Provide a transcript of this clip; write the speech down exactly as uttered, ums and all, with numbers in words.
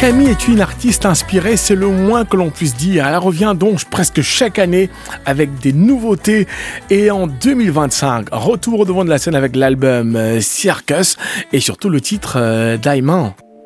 Camille est une artiste inspirée, c'est le moins que l'on puisse dire. Elle revient donc presque chaque année avec des nouveautés. Et en deux mille vingt-cinq, retour au devant de la scène avec l'album euh, Circus et surtout le titre euh, Diamond.